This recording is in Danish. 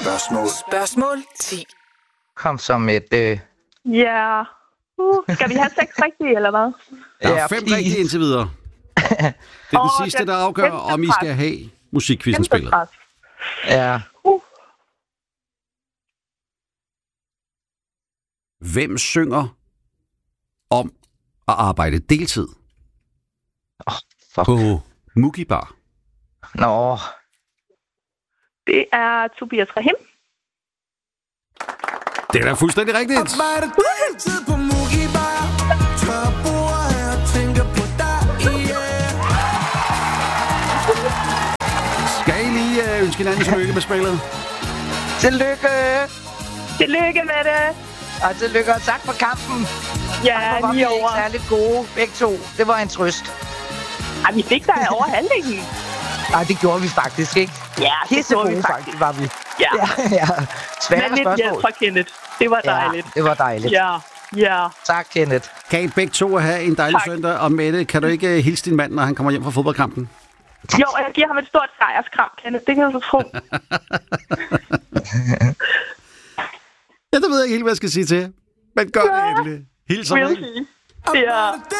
Spørgsmål 10. Kom som et... Ja. Skal vi have 6 rigtige, eller hvad? Der er 5 rigtige indtil videre. Det er den sidste, der afgør, om I skal have musikquizzen spillet. Ja. Hvem synger om at arbejde deltid på Mugi Bar? Nå. Det er Tobias Rahim. Det er da fuldstændig rigtigt. Arbejde deltid på Mugi Bar. Tør bord her og tænker på dig, Skal I lige ønske hinanden tillykke med spillet? Tillykke! Tillykke med det. Og tillykke, og tak for kampen. Ja, var vi lige ikke over. særligt gode, begge to. Det var en trøst. Ej, vi fik dig over halvdelen. Nej, det gjorde vi faktisk ikke. Ja, det gjorde vi gode, faktisk. var vi. Ja. Ja. Svære Men lidt spørgsmål. hjælp fra Kenneth. Det var dejligt. Ja, det var dejligt. Ja. Tak, Kenneth. Kan I begge to have en dejlig søndag? Og Mette, kan du ikke hilse din mand, når han kommer hjem fra fodboldkampen? Jo, jeg giver ham et stort sejrskram, Kenneth. Det kan du så tro. Ja, det ved jeg ikke helt, hvad jeg skal sige til. Men gør det endelig. Hils ham, ikke? Ja.